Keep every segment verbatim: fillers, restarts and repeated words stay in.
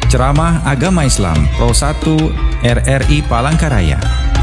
Ceramah Agama Islam Pro satu R R I Palangkaraya.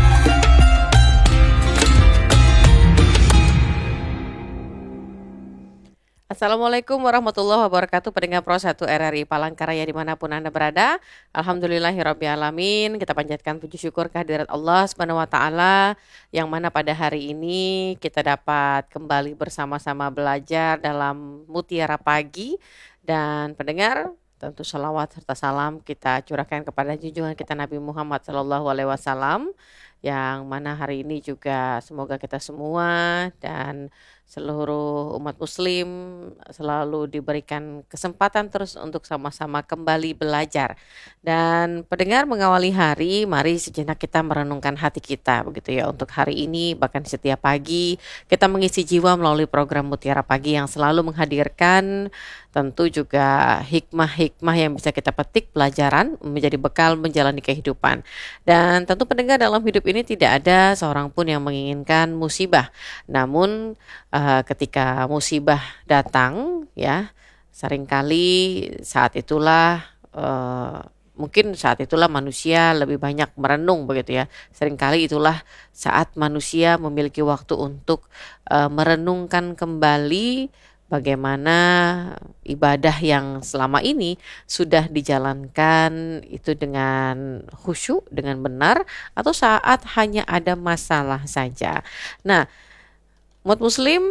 Assalamualaikum warahmatullahi wabarakatuh, pendengar Pro satu R R I Palangkaraya dimanapun Anda berada. Alhamdulillahirrabbilalamin. Kita panjatkan puji syukur kehadirat Allah Subhanahu wa Ta'ala, yang mana pada hari ini kita dapat kembali bersama-sama belajar dalam Mutiara Pagi. Dan pendengar, tentu salawat serta salam kita curahkan kepada junjungan kita Nabi Muhammad Sallallahu Alaihi Wasallam, yang mana hari ini juga semoga kita semua dan seluruh umat muslim selalu diberikan kesempatan terus untuk sama-sama kembali belajar. Dan pendengar, mengawali hari, mari sejenak kita merenungkan hati kita begitu ya untuk hari ini. Bahkan setiap pagi kita mengisi jiwa melalui program Mutiara Pagi yang selalu menghadirkan tentu juga hikmah-hikmah yang bisa kita petik pelajaran menjadi bekal menjalani kehidupan. Dan tentu pendengar, dalam hidup ini tidak ada seorang pun yang menginginkan musibah. Namun uh, ketika musibah datang ya, seringkali saat itulah uh, mungkin saat itulah manusia lebih banyak merenung begitu ya. Seringkali itulah saat manusia memiliki waktu untuk uh, merenungkan kembali bagaimana ibadah yang selama ini sudah dijalankan itu dengan khusyuk, dengan benar, atau saat hanya ada masalah saja. Nah, umat muslim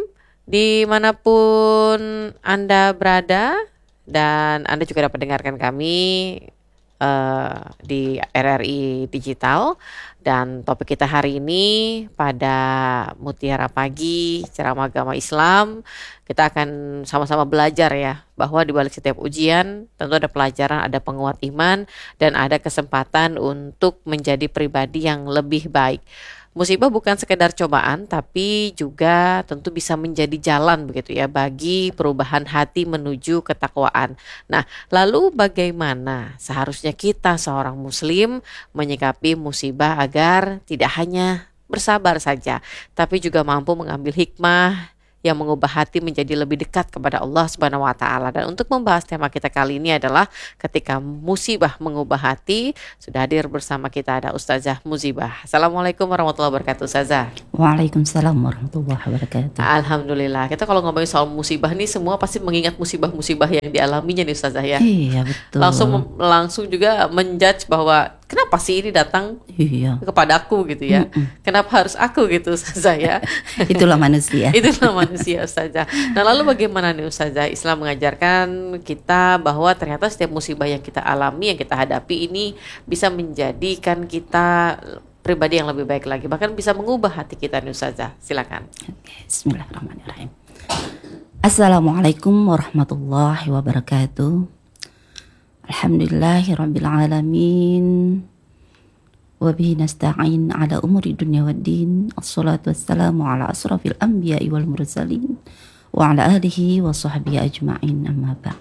dimanapun Anda berada, dan Anda juga dapat dengarkan kami uh, di R R I Digital. Dan topik kita hari ini pada Mutiara Pagi Ceramah Agama Islam, kita akan sama-sama belajar ya, bahwa di balik setiap ujian tentu ada pelajaran, ada penguat iman, dan ada kesempatan untuk menjadi pribadi yang lebih baik. Musibah bukan sekedar cobaan, tapi juga tentu bisa menjadi jalan begitu ya bagi perubahan hati menuju ketakwaan. Nah, lalu bagaimana seharusnya kita seorang muslim menyikapi musibah agar tidak hanya bersabar saja, tapi juga mampu mengambil hikmah yang mengubah hati menjadi lebih dekat kepada Allah Subhanahu wa Ta'ala. Dan untuk membahas tema kita kali ini adalah ketika musibah mengubah hati, sudah hadir bersama kita ada Ustazah Muzibah. Assalamualaikum warahmatullahi wabarakatuh, Ustazah. Waalaikumsalam warahmatullahi wabarakatuh. Alhamdulillah. Kita kalau ngomongin soal musibah nih, semua pasti mengingat musibah-musibah yang dialaminya nih, Ustazah ya. Iya, betul. Langsung langsung juga menjudge bahwa kenapa sih ini datang iya. kepada aku gitu ya. Mm-mm. Kenapa harus aku gitu, Ustazah ya. Itulah manusia. Itulah manusia, Ustazah. Nah, lalu bagaimana nih Ustazah, Islam mengajarkan kita bahwa ternyata setiap musibah yang kita alami, yang kita hadapi ini bisa menjadikan kita pribadi yang lebih baik lagi, bahkan bisa mengubah hati kita nih Ustazah. Silakan. Oke, bismillahirrahmanirrahim. Assalamualaikum warahmatullahi wabarakatuh. Alhamdulillahirabbil alamin. Wa bihi nasta'in ala umuri dunya waddin. Assalatu wassalamu ala asrafil anbiya'i wal mursalin wa ala alihi wa sahbihi ajma'in, amma ba'd.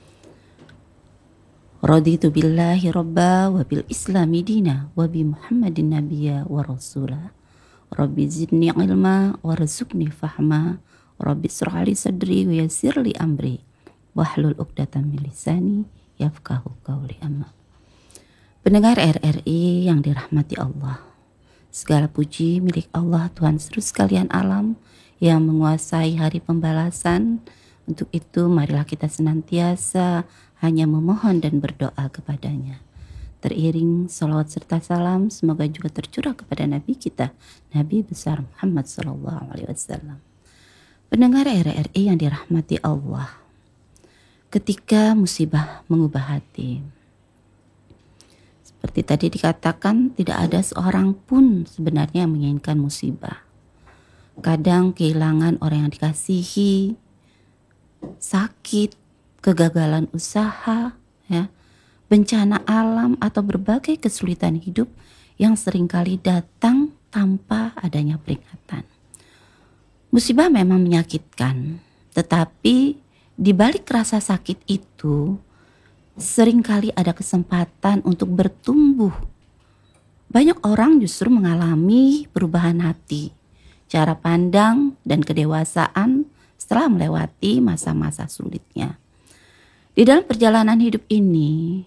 Raditu billahi rabba wa bil islami dina wa bi Muhammadin nabiyya wa rasula. Rabbi zidni ilma warzuqni fahma. Rabbi israh li sadri wa yassir li amri wahlul 'uqdatam min lisani yafqahu qawli. Amma. Pendengar R R I yang dirahmati Allah, segala puji milik Allah, Tuhan seluruh sekalian alam yang menguasai hari pembalasan. Untuk itu marilah kita senantiasa hanya memohon dan berdoa kepadanya. Teriring salawat serta salam semoga juga tercurah kepada Nabi kita, Nabi besar Muhammad Sallallahu Alaihi Wasallam. Pendengar R R I yang dirahmati Allah, ketika musibah mengubah hati, seperti tadi dikatakan, tidak ada seorang pun sebenarnya yang menginginkan musibah. Kadang kehilangan orang yang dikasihi, sakit, kegagalan usaha, ya, bencana alam, atau berbagai kesulitan hidup yang seringkali datang tanpa adanya peringatan. Musibah memang menyakitkan, tetapi di balik rasa sakit itu seringkali ada kesempatan untuk bertumbuh. Banyak orang justru mengalami perubahan hati, cara pandang, dan kedewasaan setelah melewati masa-masa sulitnya. Di dalam perjalanan hidup ini,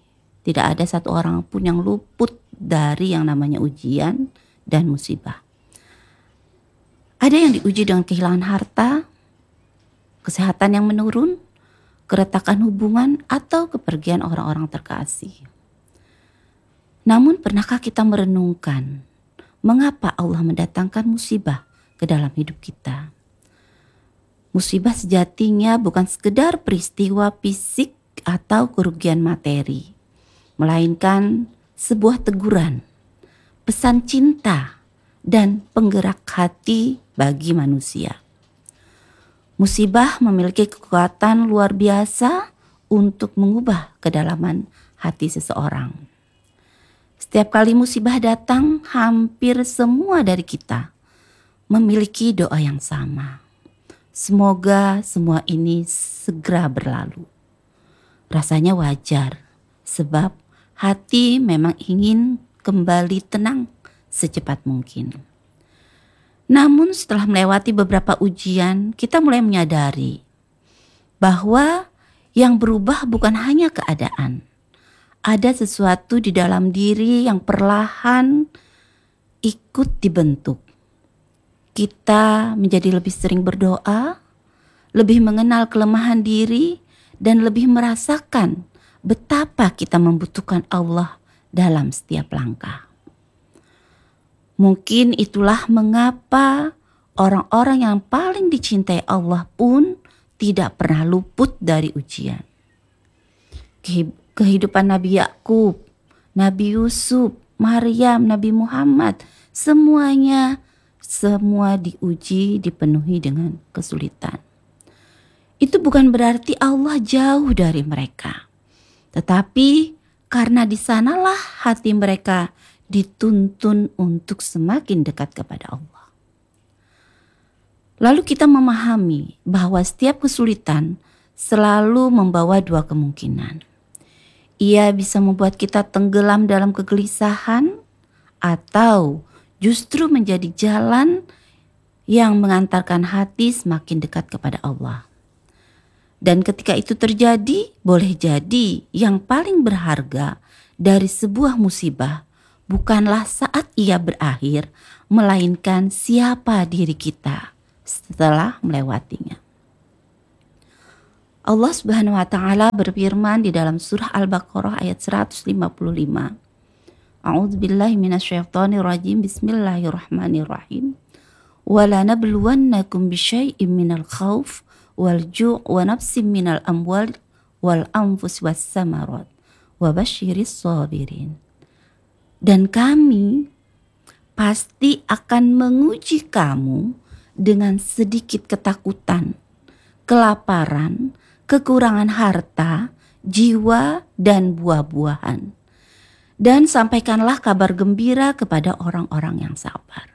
Tidak ada satu orang pun yang luput dari yang namanya ujian dan musibah. Ada yang diuji dengan kehilangan harta, kesehatan yang menurun, keretakan hubungan, atau kepergian orang-orang terkasih. Namun pernahkah kita merenungkan mengapa Allah mendatangkan musibah ke dalam hidup kita? Musibah sejatinya bukan sekedar peristiwa fisik atau kerugian materi, melainkan sebuah teguran, pesan cinta, dan penggerak hati bagi manusia. Musibah memiliki kekuatan luar biasa untuk mengubah kedalaman hati seseorang. Setiap kali musibah datang, hampir semua dari kita memiliki doa yang sama. Semoga semua ini segera berlalu. Rasanya wajar, sebab hati memang ingin kembali tenang secepat mungkin. Namun setelah melewati beberapa ujian, kita mulai menyadari bahwa yang berubah bukan hanya keadaan. Ada sesuatu di dalam diri yang perlahan ikut dibentuk. Kita menjadi lebih sering berdoa, lebih mengenal kelemahan diri, dan lebih merasakan betapa kita membutuhkan Allah dalam setiap langkah. Mungkin itulah mengapa orang-orang yang paling dicintai Allah pun tidak pernah luput dari ujian. Kehidupan Nabi Yakub, Nabi Yusuf, Maryam, Nabi Muhammad, semuanya semua diuji, dipenuhi dengan kesulitan. Itu bukan berarti Allah jauh dari mereka, tetapi karena di sanalah hati mereka dituntun untuk semakin dekat kepada Allah. Lalu kita memahami bahwa setiap kesulitan selalu membawa dua kemungkinan. Ia bisa membuat kita tenggelam dalam kegelisahan, atau justru menjadi jalan yang mengantarkan hati semakin dekat kepada Allah. Dan ketika itu terjadi, boleh jadi yang paling berharga dari sebuah musibah bukanlah saat ia berakhir, melainkan siapa diri kita setelah melewatinya. Allah Subhanahu wa taala berfirman di dalam surah Al-Baqarah ayat seratus lima puluh lima. A'udzubillahi minasyaitonirrajim. Bismillahirrahmanirrahim. Wa la nabluwannakum bisyai'im minal khauf wal ju' wa nafsim minal amwal wal anfus was samarat wa basyiris sabirin. Dan kami pasti akan menguji kamu dengan sedikit ketakutan, kelaparan, kekurangan harta, jiwa, dan buah-buahan. Dan sampaikanlah kabar gembira kepada orang-orang yang sabar.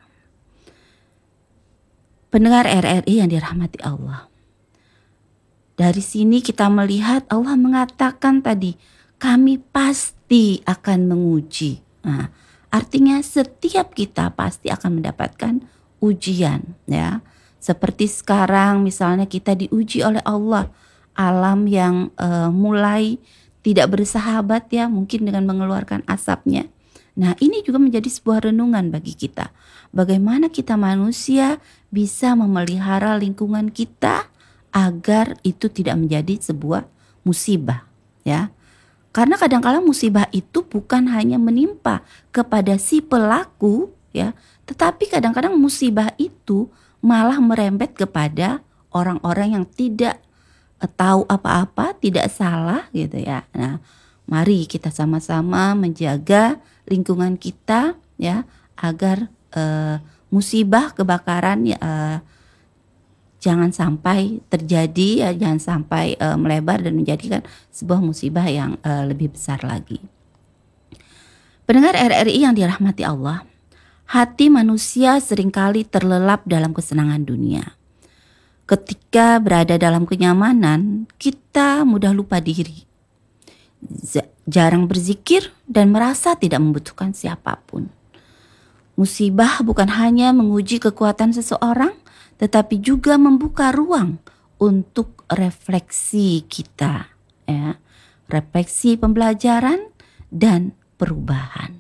Pendengar R R I yang dirahmati Allah. Dari sini kita melihat Allah mengatakan tadi, kami pasti akan menguji. Nah, artinya setiap kita pasti akan mendapatkan ujian, ya. Seperti sekarang misalnya kita diuji oleh Allah, alam yang uh, mulai tidak bersahabat, ya, mungkin dengan mengeluarkan asapnya. Nah, ini juga menjadi sebuah renungan bagi kita. Bagaimana kita manusia bisa memelihara lingkungan kita agar itu tidak menjadi sebuah musibah, ya. Karena kadang-kala musibah itu bukan hanya menimpa kepada si pelaku, ya, tetapi kadang-kadang musibah itu malah merembet kepada orang-orang yang tidak tahu apa-apa, tidak salah gitu ya. Nah, mari kita sama-sama menjaga lingkungan kita, ya, agar uh, musibah kebakaran ya, uh, jangan sampai terjadi, ya, jangan sampai uh, melebar dan menjadikan sebuah musibah yang uh, lebih besar lagi. Pendengar R R I yang dirahmati Allah, hati manusia seringkali terlelap dalam kesenangan dunia. Ketika berada dalam kenyamanan, kita mudah lupa diri, jarang berzikir, dan merasa tidak membutuhkan siapapun. Musibah bukan hanya menguji kekuatan seseorang, tetapi juga membuka ruang untuk refleksi kita, ya, refleksi pembelajaran dan perubahan.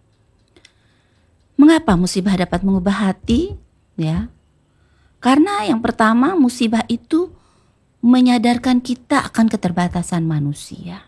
Mengapa musibah dapat mengubah hati? Ya, karena yang pertama, musibah itu menyadarkan kita akan keterbatasan manusia.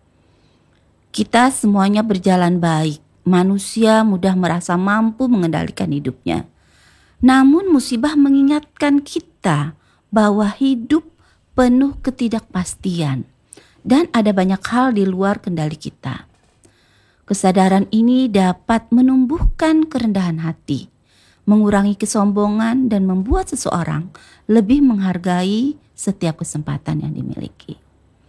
Kita semuanya berjalan baik. Manusia mudah merasa mampu mengendalikan hidupnya. Namun musibah mengingatkan kita bahwa hidup penuh ketidakpastian dan ada banyak hal di luar kendali kita. Kesadaran ini dapat menumbuhkan kerendahan hati, mengurangi kesombongan dan membuat seseorang lebih menghargai setiap kesempatan yang dimiliki.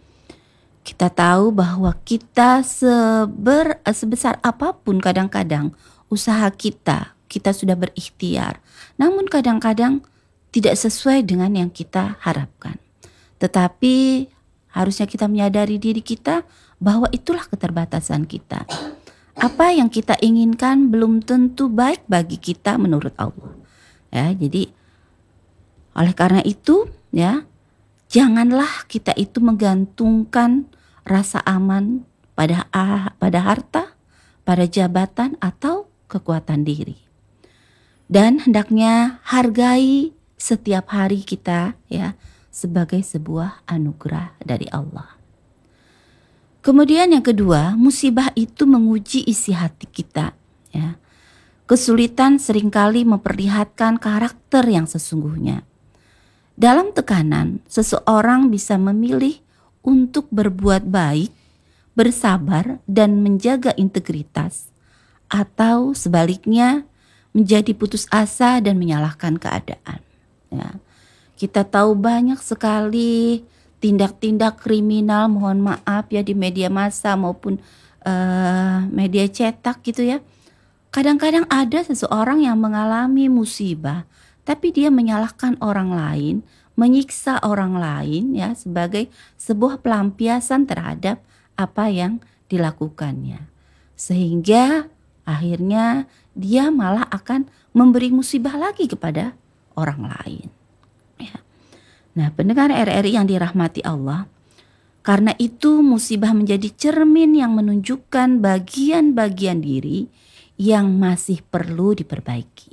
Kita tahu bahwa kita seber, sebesar apapun kadang-kadang usaha kita, kita sudah berikhtiar. Namun kadang-kadang tidak sesuai dengan yang kita harapkan. Tetapi harusnya kita menyadari diri kita bahwa itulah keterbatasan kita. Apa yang kita inginkan belum tentu baik bagi kita menurut Allah. Ya, jadi oleh karena itu ya, janganlah kita itu menggantungkan rasa aman pada pada harta, pada jabatan atau kekuatan diri. Dan hendaknya hargai setiap hari kita ya sebagai sebuah anugerah dari Allah. Kemudian yang kedua, musibah itu menguji isi hati kita ya. Kesulitan seringkali memperlihatkan karakter yang sesungguhnya. Dalam tekanan, seseorang bisa memilih untuk berbuat baik, bersabar dan menjaga integritas, atau sebaliknya menjadi putus asa dan menyalahkan keadaan. Ya. Kita tahu banyak sekali tindak-tindak kriminal, mohon maaf ya, di media massa maupun uh, media cetak gitu ya. Kadang-kadang ada seseorang yang mengalami musibah, tapi dia menyalahkan orang lain, menyiksa orang lain ya sebagai sebuah pelampiasan terhadap apa yang dilakukannya. Sehingga akhirnya dia malah akan memberi musibah lagi kepada orang lain. Ya. Nah, pendengar R R I yang dirahmati Allah, karena itu musibah menjadi cermin yang menunjukkan bagian-bagian diri yang masih perlu diperbaiki.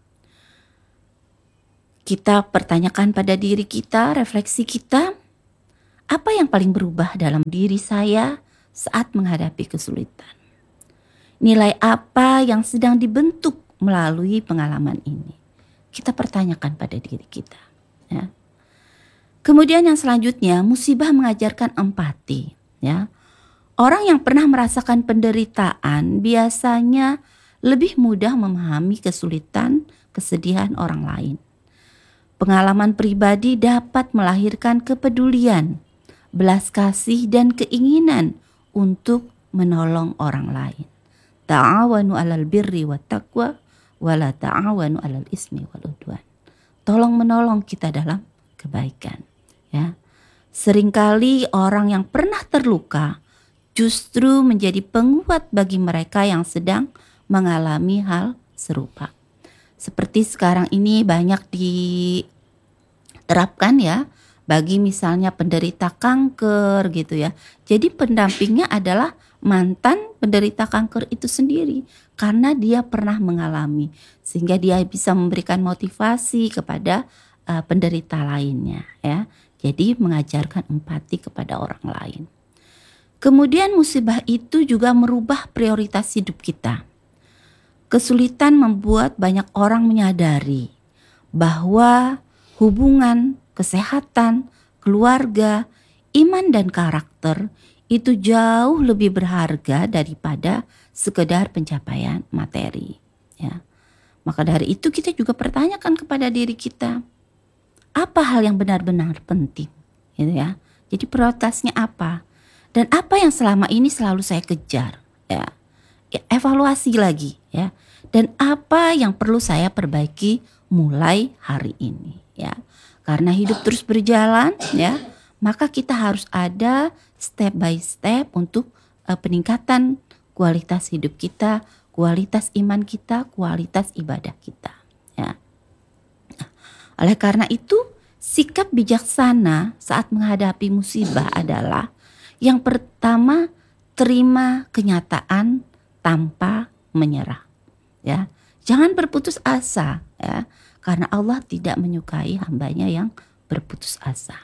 Kita pertanyakan pada diri kita, refleksi kita, apa yang paling berubah dalam diri saya saat menghadapi kesulitan? Nilai apa yang sedang dibentuk melalui pengalaman ini? Kita pertanyakan pada diri kita. Ya. Kemudian yang selanjutnya, musibah mengajarkan empati. Ya. Orang yang pernah merasakan penderitaan biasanya lebih mudah memahami kesulitan, kesedihan orang lain. Pengalaman pribadi dapat melahirkan kepedulian, belas kasih dan keinginan untuk menolong orang lain. Ta'awanu 'alal birri wat taqwa wa la ta'awanu 'alal ismi wal udwan. Tolong menolong kita dalam kebaikan, ya. Seringkali orang yang pernah terluka justru menjadi penguat bagi mereka yang sedang mengalami hal serupa. Seperti sekarang ini banyak diterapkan ya bagi misalnya penderita kanker gitu ya. Jadi pendampingnya adalah mantan penderita kanker itu sendiri karena dia pernah mengalami, sehingga dia bisa memberikan motivasi kepada uh, penderita lainnya ya. Jadi mengajarkan empati kepada orang lain. Kemudian musibah itu juga merubah prioritas hidup kita. Kesulitan membuat banyak orang menyadari bahwa hubungan, kesehatan, keluarga, iman dan karakter itu jauh lebih berharga daripada sekedar pencapaian materi. Ya. Maka dari itu kita juga pertanyakan kepada diri kita, apa hal yang benar-benar penting, gitu ya. Jadi prioritasnya apa? Dan apa yang selama ini selalu saya kejar, ya. Ya, evaluasi lagi ya. Dan apa yang perlu saya perbaiki mulai hari ini ya. Karena hidup terus berjalan ya, maka kita harus ada step by step untuk uh, peningkatan kualitas hidup kita, kualitas iman kita, kualitas ibadah kita ya. Nah, oleh karena itu sikap bijaksana saat menghadapi musibah adalah yang pertama, terima kenyataan tanpa menyerah. Ya, jangan berputus asa, ya, karena Allah tidak menyukai hambanya yang berputus asa.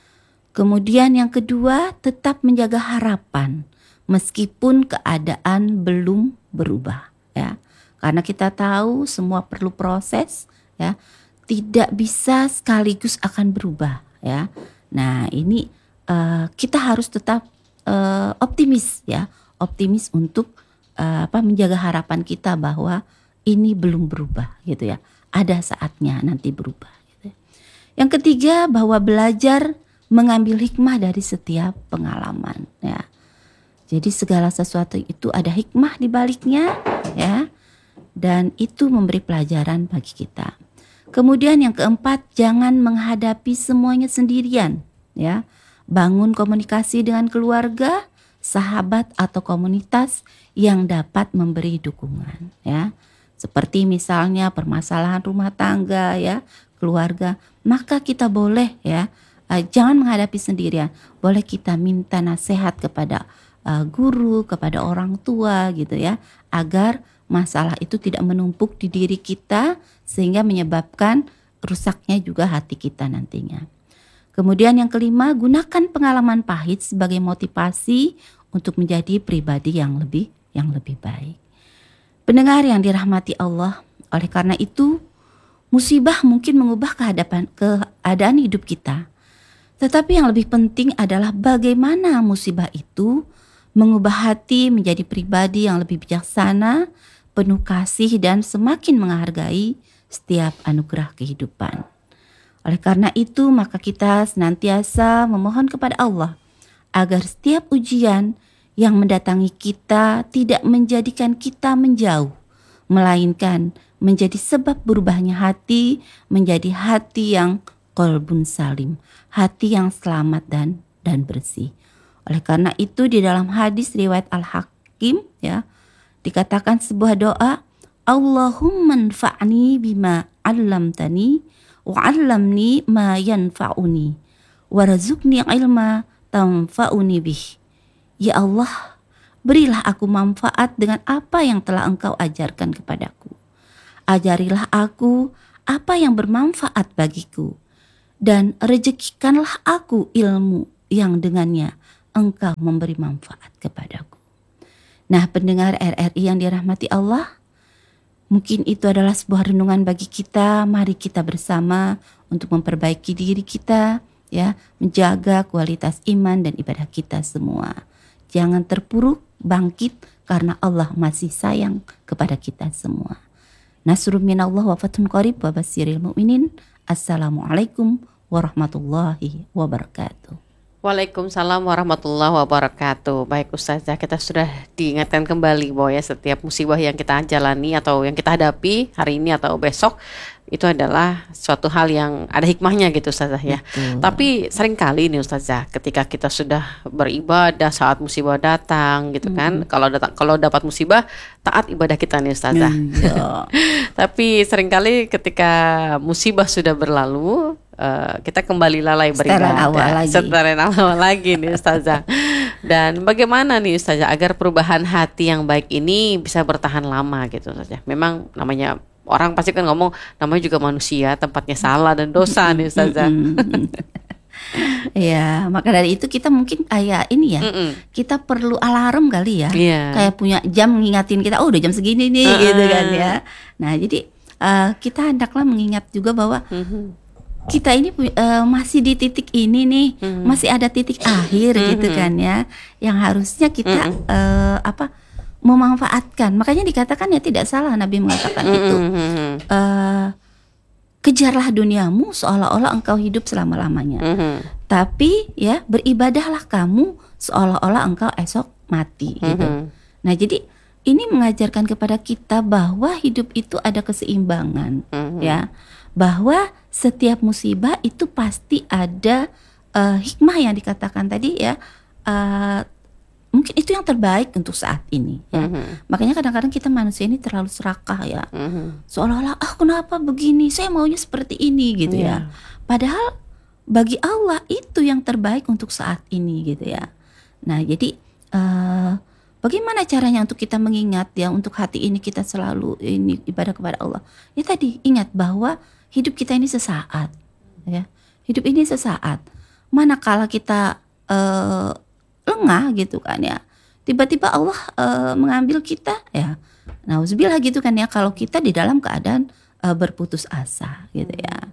Kemudian yang kedua, tetap menjaga harapan meskipun keadaan belum berubah, ya. Karena kita tahu semua perlu proses, ya. Tidak bisa sekaligus akan berubah, ya. Nah, ini uh, kita harus tetap uh, optimis, ya. Optimis untuk uh, apa menjaga harapan kita bahwa ini belum berubah, gitu ya. Ada saatnya nanti berubah, gitu. Yang ketiga, bahwa belajar mengambil hikmah dari setiap pengalaman, ya. Jadi segala sesuatu itu ada hikmah di baliknya, ya. Dan itu memberi pelajaran bagi kita. Kemudian yang keempat, jangan menghadapi semuanya sendirian, ya. Bangun komunikasi dengan keluarga, sahabat atau komunitas yang dapat memberi dukungan, ya. Seperti misalnya permasalahan rumah tangga, ya, keluarga, maka kita boleh, ya, uh, jangan menghadapi sendirian. Boleh kita minta nasihat kepada uh, guru, kepada orang tua, gitu ya, agar masalah itu tidak menumpuk di diri kita sehingga menyebabkan rusaknya juga hati kita nantinya. Kemudian yang kelima, gunakan pengalaman pahit sebagai motivasi untuk menjadi pribadi yang lebih yang lebih baik. Pendengar yang dirahmati Allah, oleh karena itu musibah mungkin mengubah keadaan keadaan hidup kita. Tetapi yang lebih penting adalah bagaimana musibah itu mengubah hati menjadi pribadi yang lebih bijaksana, penuh kasih dan semakin menghargai setiap anugerah kehidupan. Oleh karena itu maka kita senantiasa memohon kepada Allah agar setiap ujian yang mendatangi kita tidak menjadikan kita menjauh, melainkan menjadi sebab berubahnya hati menjadi hati yang qalbun salim, hati yang selamat dan dan bersih. Oleh karena itu di dalam hadis riwayat Al-Hakim, ya, dikatakan sebuah doa, Allahumma anfa'ni bima 'allamtani wa 'allamni ma yanfa'uni warzuqni ilma tanfa'uni bih. Ya Allah, berilah aku manfaat dengan apa yang telah Engkau ajarkan kepadaku. Ajarilah aku apa yang bermanfaat bagiku dan rezekikanlah aku ilmu yang dengannya Engkau memberi manfaat kepadaku. Nah, pendengar R R I yang dirahmati Allah, mungkin itu adalah sebuah renungan bagi kita. Mari kita bersama untuk memperbaiki diri kita, ya, menjaga kualitas iman dan ibadah kita semua. Jangan terpuruk, bangkit karena Allah masih sayang kepada kita semua. Nasrun minallah wa fathun qarib wa basyiril mu'minin. Assalamualaikum warahmatullahi wabarakatuh. Waalaikumsalam warahmatullahi wabarakatuh. Baik Ustazah, kita sudah diingatkan kembali bahwa ya setiap musibah yang kita jalani atau yang kita hadapi hari ini atau besok itu adalah suatu hal yang ada hikmahnya gitu Ustazah ya. Betul. Tapi seringkali nih Ustazah, ketika kita sudah beribadah saat musibah datang gitu kan, hmm. kalau datang kalau dapat musibah taat ibadah kita nih Ustazah. Hmm. Tapi seringkali ketika musibah sudah berlalu, Uh, kita kembali lalai beribadah, seteran awal lagi nih Ustazah. Dan bagaimana nih Ustazah agar perubahan hati yang baik ini bisa bertahan lama gitu Ustazah? Memang namanya orang pasti kan ngomong namanya juga manusia, tempatnya salah dan dosa nih Ustazah. Ya, maka dari itu kita mungkin kayak ini ya, Mm-mm. kita perlu alarm kali ya, yeah. kayak punya jam ngingatin kita, oh udah jam segini nih, uh-uh. gitu kan ya. Nah jadi uh, kita hendaklah mengingat juga bahwa mm-hmm. kita ini uh, masih di titik ini nih, mm-hmm. masih ada titik akhir mm-hmm. gitu kan ya, yang harusnya kita mm-hmm. uh, apa memanfaatkan. Makanya dikatakan ya tidak salah Nabi mengatakan mm-hmm. itu, uh, kejarlah duniamu seolah-olah engkau hidup selama-lamanya, mm-hmm. tapi ya beribadahlah kamu seolah-olah engkau esok mati. Mm-hmm. Gitu. Nah jadi ini mengajarkan kepada kita bahwa hidup itu ada keseimbangan, mm-hmm. ya. Bahwa setiap musibah itu pasti ada uh, hikmah yang dikatakan tadi ya, uh, mungkin itu yang terbaik untuk saat ini ya. Mm-hmm. Makanya kadang-kadang kita manusia ini terlalu serakah ya, mm-hmm. seolah-olah ah kenapa begini, saya maunya seperti ini gitu yeah. ya. Padahal bagi Allah itu yang terbaik untuk saat ini gitu ya. Nah jadi uh, bagaimana caranya untuk kita mengingat ya, untuk hati ini kita selalu ini ibadah kepada Allah. Ya tadi ingat bahwa hidup kita ini sesaat, ya. Hidup ini sesaat. Manakala kita uh, lengah gitu kan ya, tiba-tiba Allah uh, mengambil kita ya. Nauzubillah gitu kan ya, kalau kita di dalam keadaan uh, berputus asa gitu ya.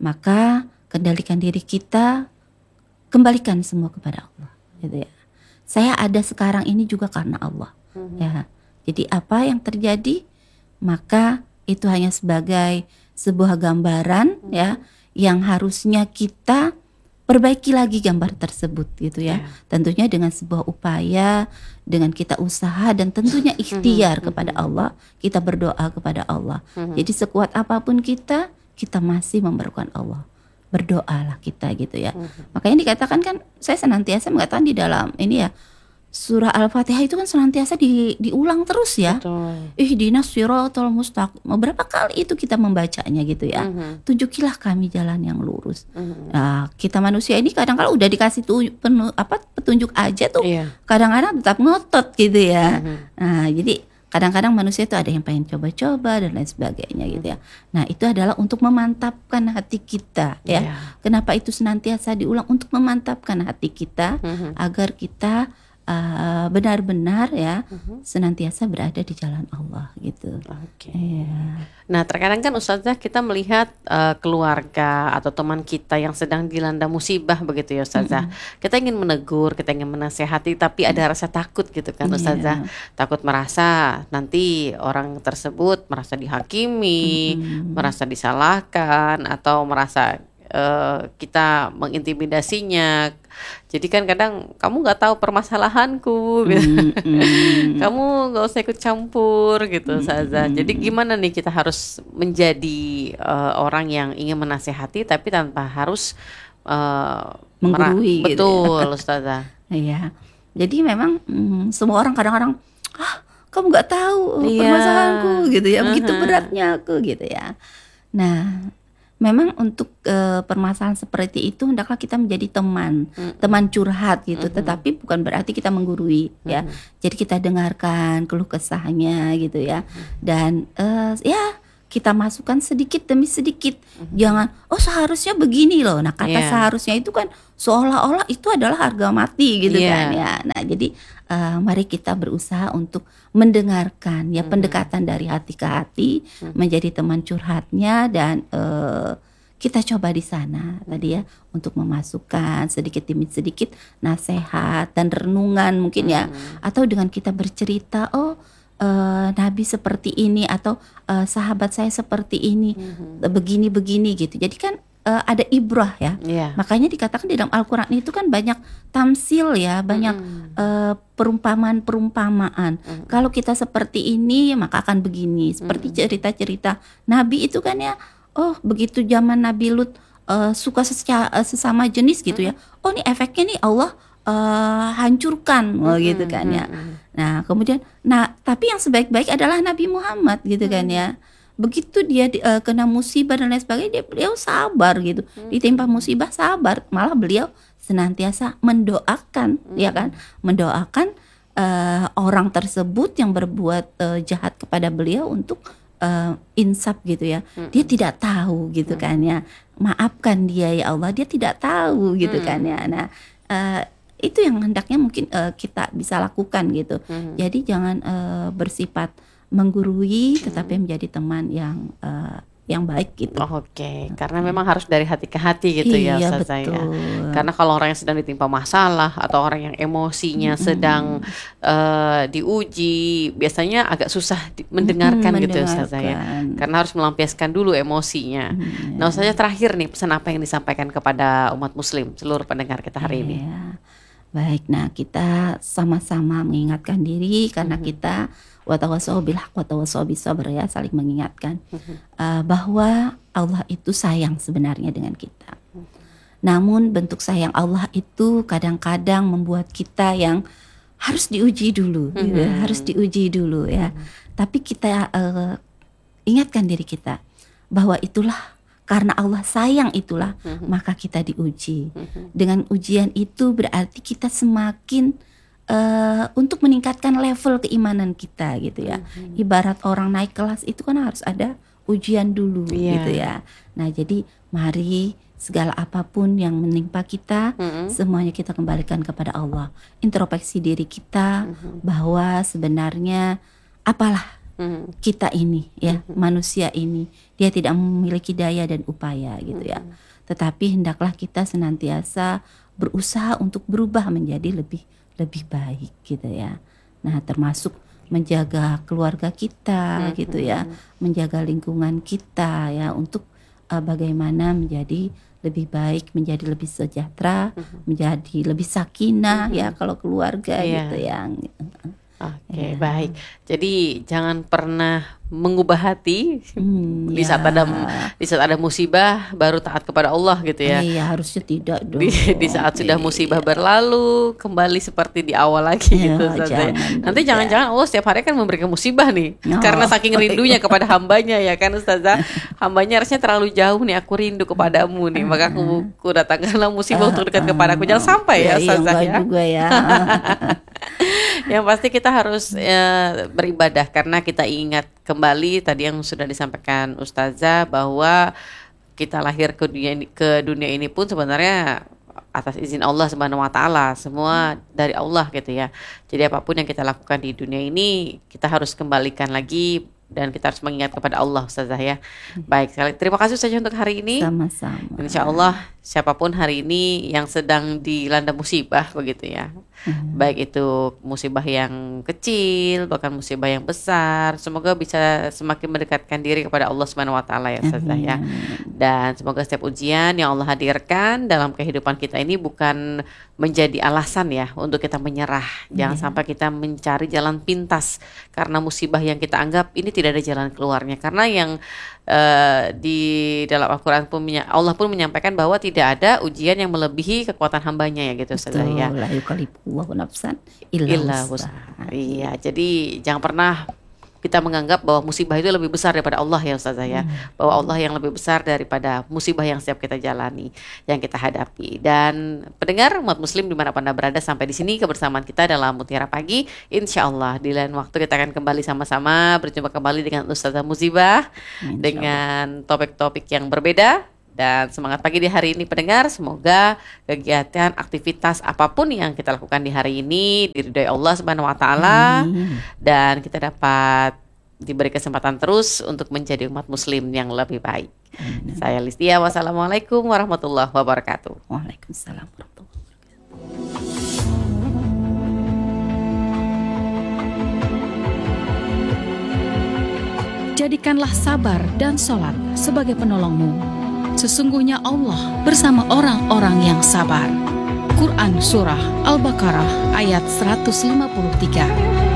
Maka kendalikan diri kita, kembalikan semua kepada Allah gitu ya. Saya ada sekarang ini juga karena Allah. Mm-hmm. Ya. Jadi apa yang terjadi, maka itu hanya sebagai sebuah gambaran mm-hmm. ya, yang harusnya kita perbaiki lagi gambar tersebut gitu ya. Yeah. Tentunya dengan sebuah upaya, dengan kita usaha dan tentunya ikhtiar mm-hmm. kepada Allah, kita berdoa kepada Allah. Mm-hmm. Jadi sekuat apapun kita, kita masih memerlukan Allah. Berdoalah kita gitu ya. Mm-hmm. Makanya dikatakan kan, saya senantiasa mengatakan di dalam ini ya, surah Al-Fatihah itu kan senantiasa di, diulang terus ya. Ihdinas siratal mustaqim. Berapa kali itu kita membacanya gitu ya. Mm-hmm. Tunjukilah kami jalan yang lurus. Mm-hmm. Nah, kita manusia ini kadang-kadang udah dikasih tuh penuh, apa petunjuk aja tuh. Yeah. Kadang-kadang tetap ngotot gitu ya. Mm-hmm. Nah, jadi kadang-kadang manusia itu ada yang pengen coba-coba dan lain sebagainya gitu ya. Nah, itu adalah untuk memantapkan hati kita ya. Yeah. Kenapa itu senantiasa diulang? Untuk memantapkan hati kita mm-hmm. agar kita Uh, benar-benar ya uh-huh. senantiasa berada di jalan Allah gitu. Oke. Okay. Yeah. Nah terkadang kan Ustazah kita melihat uh, keluarga atau teman kita yang sedang dilanda musibah begitu ya Ustazah. Uh-huh. Kita ingin menegur, kita ingin menasehati, tapi ada rasa takut gitu kan Ustazah. Yeah. Takut merasa nanti orang tersebut merasa dihakimi, uh-huh. merasa disalahkan atau merasa Uh, kita mengintimidasinya. Jadi kan kadang kamu nggak tahu permasalahanku, gitu. mm-hmm. kamu nggak usah ikut campur gitu, mm-hmm. Ustazah. Jadi gimana nih kita harus menjadi uh, orang yang ingin menasehati tapi tanpa harus uh, menggurui, merah- gitu. Betul, Ustazah. Iya. Jadi memang mm, semua orang kadang-kadang, ah kamu nggak tahu iya. permasalahanku, gitu ya. Begitu uh-huh. beratnya aku, gitu ya. Nah. Memang untuk uh, permasalahan seperti itu hendaklah kita menjadi teman, mm. teman curhat gitu. Mm-hmm. Tetapi bukan berarti kita menggurui mm-hmm. ya. Jadi kita dengarkan keluh kesahnya gitu ya. Mm-hmm. Dan uh, ya kita masukkan sedikit demi sedikit. Mm-hmm. Jangan oh seharusnya begini loh. Nah kata yeah. seharusnya itu kan seolah-olah itu adalah harga mati gitu yeah. kan ya. Nah jadi uh, mari kita berusaha untuk mendengarkan ya, mm-hmm. pendekatan dari hati ke hati, mm-hmm. menjadi teman curhatnya dan uh, kita coba di sana mm-hmm. tadi ya untuk memasukkan sedikit demi sedikit nasihat dan renungan mungkin mm-hmm. ya, atau dengan kita bercerita oh Uh, Nabi seperti ini atau uh, sahabat saya seperti ini, mm-hmm. begini-begini gitu. Jadi kan uh, ada ibrah ya. Yeah. Makanya dikatakan di dalam Al-Quran itu kan banyak tamsil ya, banyak mm-hmm. uh, perumpamaan-perumpamaan. Mm-hmm. Kalau kita seperti ini maka akan begini. Seperti mm-hmm. cerita-cerita Nabi itu kan ya. Oh begitu zaman Nabi Lut uh, suka sesia, uh, sesama jenis gitu mm-hmm. ya. Oh ini efeknya nih Allah Uh, hancurkan, oh, gitu kan ya. Nah kemudian, nah tapi yang sebaik-baik adalah Nabi Muhammad gitu kan ya. Begitu dia uh, kena musibah dan lain sebagainya, dia beliau sabar gitu. Ditimpa musibah sabar, malah beliau senantiasa mendoakan, ya kan, mendoakan uh, orang tersebut yang berbuat uh, jahat kepada beliau untuk uh, insaf gitu ya. Dia tidak tahu gitu kan ya. Maafkan dia ya Allah, dia tidak tahu gitu kan ya. Nah. Uh, itu yang hendaknya mungkin uh, kita bisa lakukan gitu. Mm-hmm. Jadi jangan uh, bersifat menggurui, tetapi mm-hmm. menjadi teman yang uh, yang baik gitu. Oh, Oke, okay. Karena memang harus dari hati ke hati gitu iya, ya Ustazah ya. Karena kalau orang yang sedang ditimpa masalah atau orang yang emosinya mm-hmm. sedang uh, diuji, biasanya agak susah di- mendengarkan mm-hmm, gitu Ustazah ya. Karena harus melampiaskan dulu emosinya. Mm-hmm. Nah Ustazah terakhir nih, pesan apa yang disampaikan kepada umat muslim, seluruh pendengar kita hari yeah. ini? Baik, nah kita sama-sama mengingatkan diri karena mm-hmm. kita watawasau bil haq watawasau bis sabr ya, saling mengingatkan mm-hmm. uh, bahwa Allah itu sayang sebenarnya dengan kita. Mm-hmm. Namun bentuk sayang Allah itu kadang-kadang membuat kita yang harus diuji dulu, mm-hmm. gitu, harus diuji dulu ya. Mm-hmm. Tapi kita uh, ingatkan diri kita bahwa itulah karena Allah sayang itulah mm-hmm. maka kita diuji. Mm-hmm. Dengan ujian itu berarti kita semakin uh, untuk meningkatkan level keimanan kita gitu ya. Mhm. Ibarat orang naik kelas itu kan harus ada ujian dulu Iya. gitu ya. Nah jadi mari segala apapun yang menimpa kita, Mhm. semuanya kita kembalikan kepada Allah. Introspeksi diri kita Mhm. bahwa sebenarnya apalah Mhm. kita ini ya, Mhm. manusia ini, dia tidak memiliki daya dan upaya gitu ya. Mhm. Tetapi hendaklah kita senantiasa berusaha untuk berubah menjadi lebih lebih baik gitu ya. Nah, termasuk menjaga keluarga kita Mhm. gitu ya, menjaga lingkungan kita ya, untuk uh, bagaimana menjadi lebih baik, menjadi lebih sejahtera, Mhm. menjadi lebih sakinah Mhm. ya kalau keluarga Iya. gitu ya. Oke, Ya. baik. Jadi jangan pernah mengubah hati Hmm, di ya. saat ada di saat ada musibah baru taat kepada Allah gitu ya. Iya, harusnya tidak dong. Di, di saat sudah musibah Iya. berlalu kembali seperti di awal lagi Ya, gitu Ustazah. jangan Nanti juga. jangan-jangan Allah setiap hari kan memberikan musibah nih. Oh. Karena saking rindunya kepada hambanya ya kan Ustazah. Hambanya harusnya terlalu jauh nih, aku rindu kepadamu nih. Maka aku, aku datangkanlah musibah untuk dekat kepadaku. Jangan sampai ya, Ya, iya, Ustazah enggak ya. juga ya. Yang pasti kita harus eh, beribadah karena kita ingat kembali tadi yang sudah disampaikan Ustazah bahwa kita lahir ke dunia ini, ke dunia ini pun sebenarnya atas izin Allah Subhanahu wa taala, semua dari Allah gitu ya. Jadi apapun yang kita lakukan di dunia ini kita harus kembalikan lagi dan kita harus mengingat kepada Allah Ustazah ya. Baik sekali. Terima kasih Ustazah untuk hari ini. Sama-sama. Insya Allah siapapun hari ini yang sedang dilanda musibah begitu ya, Hmm. baik itu musibah yang kecil bahkan musibah yang besar, semoga bisa semakin mendekatkan diri kepada Allah Subhanahu wa taala ya Ustazah ya. Dan semoga setiap ujian yang Allah hadirkan dalam kehidupan kita ini bukan menjadi alasan ya untuk kita menyerah. Jangan Iya. sampai kita mencari jalan pintas karena musibah yang kita anggap ini tidak ada jalan keluarnya. Karena yang eh, di dalam Al-Quran pun menya- Allah pun menyampaikan bahwa tidak ada ujian yang melebihi kekuatan hambanya ya gitu Ustazah ya. Betul, la yukallifullahu nafsan illa Illa wus'aha. wus'aha. Iya, jadi jangan pernah kita menganggap bahwa musibah itu lebih besar daripada Allah ya Ustazah ya. Bahwa Allah yang lebih besar daripada musibah yang setiap kita jalani, yang kita hadapi. Dan pendengar umat muslim dimanapun Anda berada, sampai di sini kebersamaan kita dalam Mutiara Pagi. Insya Allah di lain waktu kita akan kembali sama-sama berjumpa kembali dengan Ustazah Muzibah Insya dengan topik-topik yang berbeda. Dan semangat pagi di hari ini pendengar, semoga kegiatan aktivitas apapun yang kita lakukan di hari ini diridhoi Allah Subhanahu wa taala Amin. dan kita dapat diberi kesempatan terus untuk menjadi umat muslim yang lebih baik. Saya Listia, wassalamualaikum warahmatullahi wabarakatuh. Waalaikumsalam warahmatullahi wabarakatuh. Jadikanlah sabar dan sholat sebagai penolongmu. Sesungguhnya Allah bersama orang-orang yang sabar. Quran Surah Al-Baqarah ayat seratus lima puluh tiga.